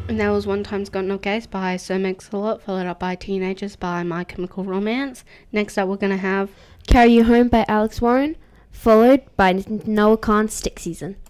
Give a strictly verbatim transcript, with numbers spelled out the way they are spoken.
And There Was One Time's Got No Case by Sir Mix-a-Lot, followed up by Teenagers by My Chemical Romance. Next up, we're going to have Carry You Home by Alex Warren, followed by Noah Khan's Stick Season.